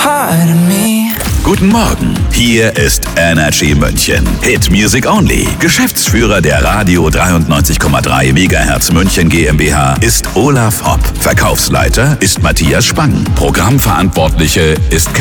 Pardon me. Guten Morgen, hier ist Energy München. Hit Music Only. Geschäftsführer der Radio 93,3 MHz München GmbH ist Olaf Hopp. Verkaufsleiter ist Matthias Spang. Programmverantwortliche ist